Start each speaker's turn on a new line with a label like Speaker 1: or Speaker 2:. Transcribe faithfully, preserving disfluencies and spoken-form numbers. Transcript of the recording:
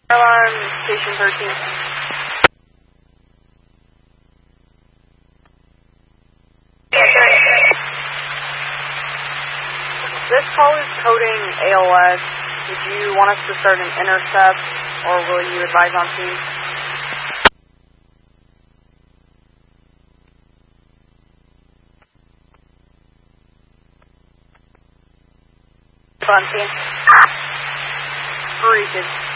Speaker 1: Alarm, Station thirteen. This call is coding A L S. Did you want us to start an intercept, or will you advise on scene? On scene. Freaking.